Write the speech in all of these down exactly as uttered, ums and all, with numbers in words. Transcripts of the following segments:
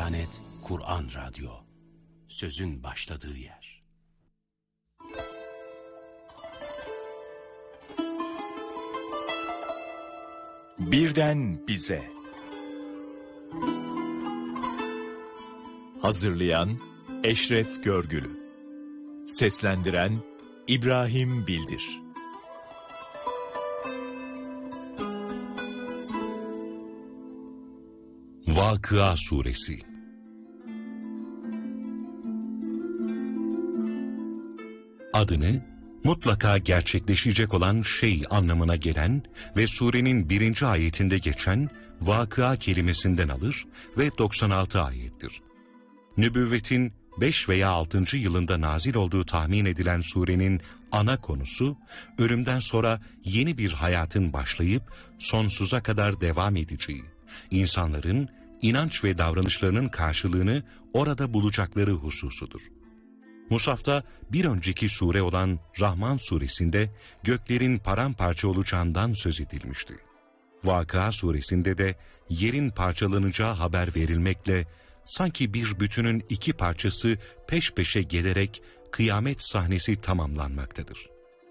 Diyanet Kur'an Radyo, sözün başladığı yer. Birden bize. Hazırlayan Eşref Görgülü. Seslendiren İbrahim Bildir. Vakıa Suresi. Adını mutlaka gerçekleşecek olan şey anlamına gelen ve surenin birinci ayetinde geçen vakıa kelimesinden alır ve doksan altı ayettir. Nübüvvetin beş veya altıncı yılında nazil olduğu tahmin edilen surenin ana konusu, ölümden sonra yeni bir hayatın başlayıp sonsuza kadar devam edeceği, insanların inanç ve davranışlarının karşılığını orada bulacakları hususudur. Musaf'ta bir önceki sure olan Rahman suresinde göklerin paramparça olacağından söz edilmişti. Vakıa suresinde de yerin parçalanacağı haber verilmekle sanki bir bütünün iki parçası peş peşe gelerek kıyamet sahnesi tamamlanmaktadır.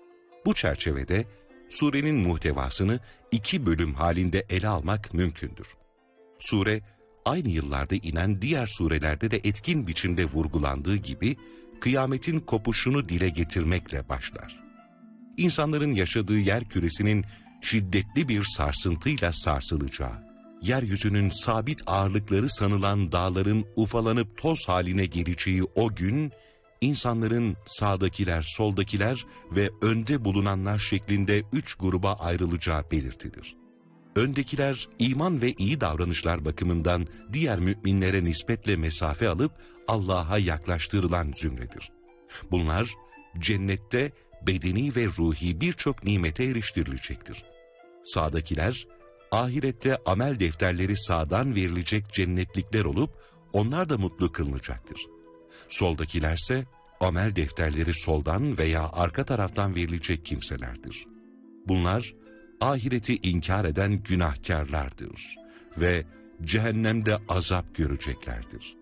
Bu çerçevede surenin muhtevasını iki bölüm halinde ele almak mümkündür. Sure, aynı yıllarda inen diğer surelerde de etkin biçimde vurgulandığı gibi, kıyametin kopuşunu dile getirmekle başlar. İnsanların yaşadığı yer küresinin şiddetli bir sarsıntıyla sarsılacağı, yeryüzünün sabit ağırlıkları sanılan dağların ufalanıp toz haline geleceği o gün, insanların sağdakiler, soldakiler ve önde bulunanlar şeklinde üç gruba ayrılacağı belirtilir. Öndekiler iman ve iyi davranışlar bakımından diğer müminlere nispetle mesafe alıp Allah'a yaklaştırılan zümredir. Bunlar cennette bedeni ve ruhi birçok nimete eriştirilecektir. Sağdakiler ahirette amel defterleri sağdan verilecek cennetlikler olup onlar da mutlu kılınacaktır. Soldakilerse amel defterleri soldan veya arka taraftan verilecek kimselerdir. Bunlar ahireti inkar eden günahkarlardır ve cehennemde azap göreceklerdir.